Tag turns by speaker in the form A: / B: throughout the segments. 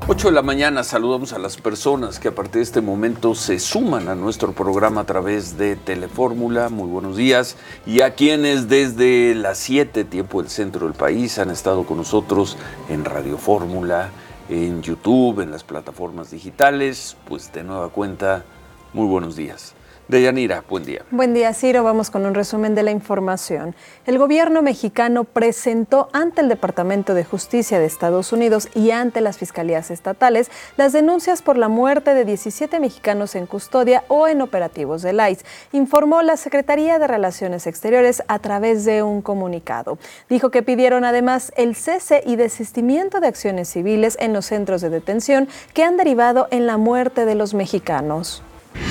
A: 8 de la mañana, saludamos a las personas que a partir de este momento se suman a nuestro programa a través de Telefórmula. Muy buenos días. Y a quienes desde las 7, tiempo del centro del país, han estado con nosotros en Radio Fórmula, en YouTube, en las plataformas digitales, pues de nueva cuenta, muy buenos días. Deyanira, buen día.
B: Buen día, Ciro. Vamos con un resumen de la información. El gobierno mexicano presentó ante el Departamento de Justicia de Estados Unidos y ante las fiscalías estatales las denuncias por la muerte de 17 mexicanos en custodia o en operativos del ICE, informó la Secretaría de Relaciones Exteriores a través de un comunicado. Dijo que pidieron además el cese y desistimiento de acciones civiles en los centros de detención que han derivado en la muerte de los mexicanos.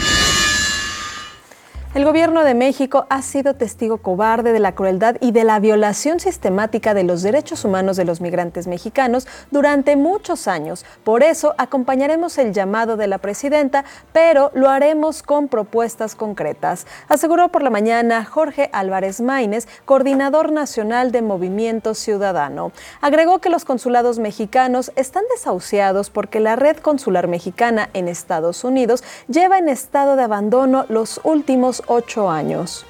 B: El gobierno de México ha sido testigo cobarde de la crueldad y de la violación sistemática de los derechos humanos de los migrantes mexicanos durante muchos años. Por eso acompañaremos el llamado de la presidenta, pero lo haremos con propuestas concretas, aseguró por la mañana Jorge Álvarez Maínez, coordinador nacional de Movimiento Ciudadano. Agregó que los consulados mexicanos están desahuciados porque la red consular mexicana en Estados Unidos lleva en estado de abandono los últimos 8 años.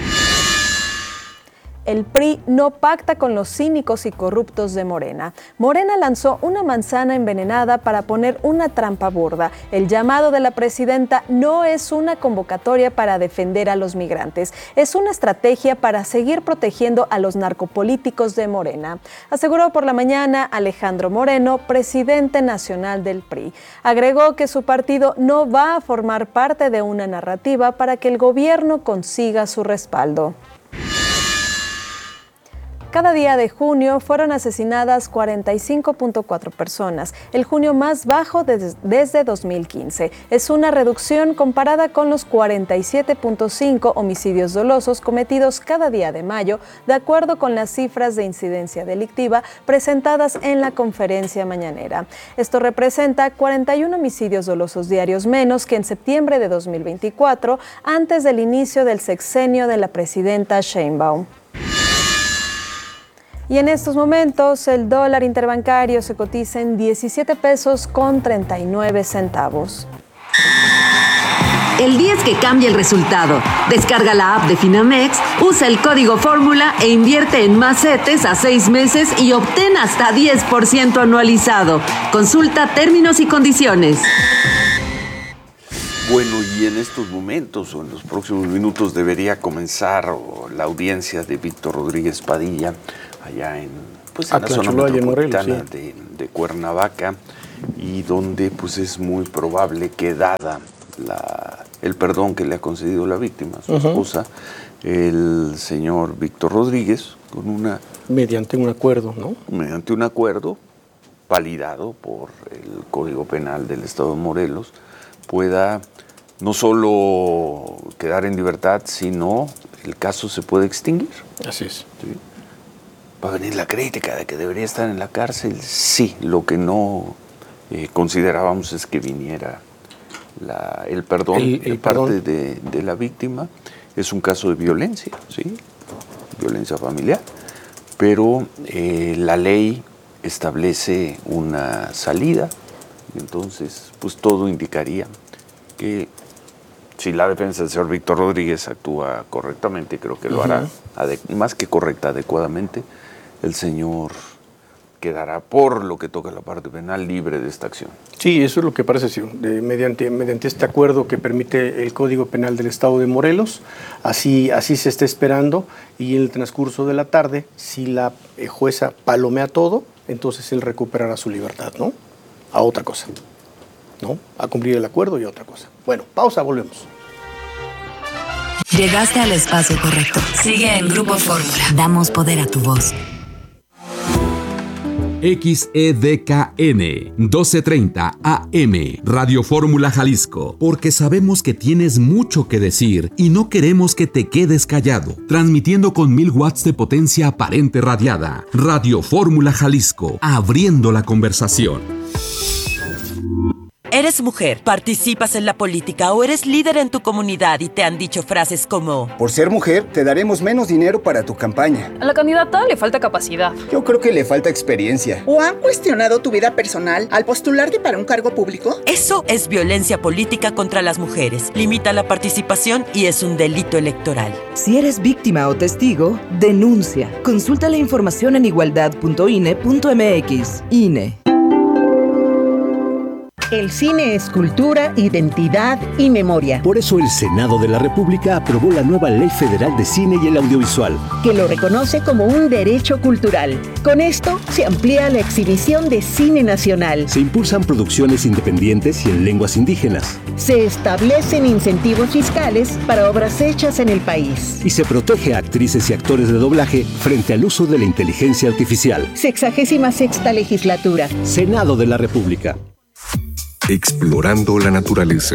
B: El PRI no pacta con los cínicos y corruptos de Morena. Morena lanzó una manzana envenenada para poner una trampa burda. El llamado de la presidenta no es una convocatoria para defender a los migrantes, es una estrategia para seguir protegiendo a los narcopolíticos de Morena, aseguró por la mañana Alejandro Moreno, presidente nacional del PRI. Agregó que su partido no va a formar parte de una narrativa para que el gobierno consiga su respaldo. Cada día de junio fueron asesinadas 45.4 personas, el junio más bajo desde 2015. Es una reducción comparada con los 47.5 homicidios dolosos cometidos cada día de mayo, de acuerdo con las cifras de incidencia delictiva presentadas en la conferencia mañanera. Esto representa 41 homicidios dolosos diarios menos que en septiembre de 2024, antes del inicio del sexenio de la presidenta Sheinbaum. Y en estos momentos el dólar interbancario se cotiza en 17 pesos con 39 centavos.
C: El 10 que cambia el resultado. Descarga la app de Finamex, usa el código Fórmula e invierte en más CETES a 6 meses y obtén hasta 10% anualizado. Consulta términos y condiciones.
A: Bueno, y en estos momentos o en los próximos minutos debería comenzar la audiencia de Víctor Rodríguez Padilla allá en la zona metropolitana de Cuernavaca, y donde pues es muy probable que dada el perdón que le ha concedido la víctima, su esposa, el señor Víctor Rodríguez,
D: mediante un acuerdo, ¿no?
A: Mediante un acuerdo validado por el Código Penal del Estado de Morelos, pueda no solo quedar en libertad, sino el caso se puede extinguir.
D: Así es.
A: ¿Sí? Va a venir la crítica de que debería estar en la cárcel. Sí, lo que no considerábamos es que viniera el perdón de parte de la víctima. Es un caso de violencia, ¿sí? Violencia familiar, pero la ley establece una salida, y entonces pues todo indicaría que si la defensa del señor Víctor Rodríguez actúa correctamente, creo que lo hará más que correcta, adecuadamente, el señor quedará, por lo que toca la parte penal, libre de esta acción.
D: Sí, eso es lo que parece, sí, mediante este acuerdo que permite el Código Penal del Estado de Morelos, así se está esperando, y en el transcurso de la tarde, si la jueza palomea todo, entonces él recuperará su libertad, ¿no? A otra cosa, ¿no? A cumplir el acuerdo y a otra cosa. Bueno, pausa, volvemos.
C: Llegaste al espacio correcto. Sigue en Grupo Fórmula. Damos poder a tu voz.
E: XEDKN 1230 AM Radio Fórmula Jalisco, porque sabemos que tienes mucho que decir y no queremos que te quedes callado. Transmitiendo con 1000 watts de potencia aparente radiada. Radio Fórmula Jalisco, abriendo la conversación.
F: Eres mujer, participas en la política o eres líder en tu comunidad y te han dicho frases como:
G: por ser mujer, te daremos menos dinero para tu campaña.
H: A la candidata le falta capacidad.
G: Yo creo que le falta experiencia.
I: ¿O han cuestionado tu vida personal al postularte para un cargo público?
F: Eso es violencia política contra las mujeres. Limita la participación y es un delito electoral.
J: Si eres víctima o testigo, denuncia. Consulta la información en igualdad.ine.mx. INE.
K: El cine es cultura, identidad y memoria.
L: Por eso el Senado de la República aprobó la nueva Ley Federal de Cine y el Audiovisual,
K: que lo reconoce como un derecho cultural. Con esto se amplía la exhibición de cine nacional.
L: Se impulsan producciones independientes y en lenguas indígenas.
K: Se establecen incentivos fiscales para obras hechas en el país.
L: Y se protege a actrices y actores de doblaje frente al uso de la inteligencia artificial.
K: 66ª legislatura.
L: Senado de la República.
M: Explorando la naturaleza.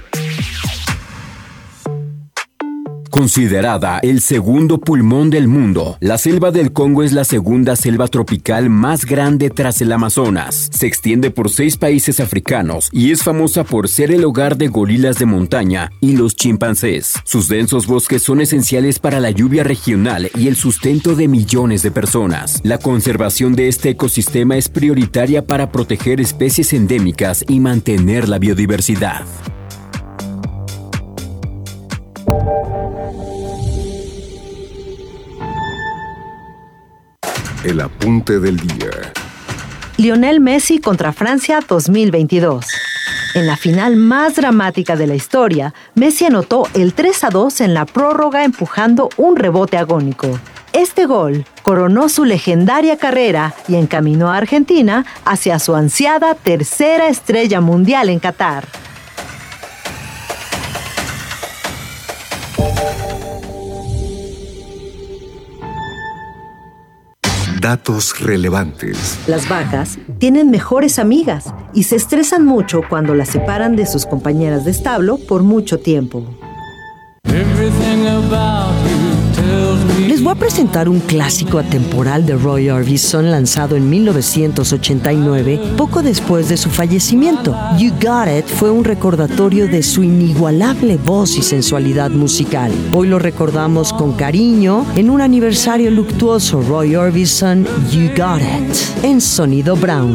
N: Considerada el segundo pulmón del mundo, la selva del Congo es la segunda selva tropical más grande tras el Amazonas. Se extiende por 6 países africanos y es famosa por ser el hogar de gorilas de montaña y los chimpancés. Sus densos bosques son esenciales para la lluvia regional y el sustento de millones de personas. La conservación de este ecosistema es prioritaria para proteger especies endémicas y mantener la biodiversidad.
M: El apunte del día.
O: Lionel Messi contra Francia 2022. En la final más dramática de la historia, Messi anotó el 3-2 en la prórroga empujando un rebote agónico. Este gol coronó su legendaria carrera y encaminó a Argentina hacia su ansiada tercera estrella mundial en Qatar.
M: Datos relevantes.
O: Las vacas tienen mejores amigas y se estresan mucho cuando las separan de sus compañeras de establo por mucho tiempo. Les voy a presentar un clásico atemporal de Roy Orbison lanzado en 1989, poco después de su fallecimiento. You Got It fue un recordatorio de su inigualable voz y sensualidad musical. Hoy lo recordamos con cariño en un aniversario luctuoso. Roy Orbison, You Got It, en Sonido Brown.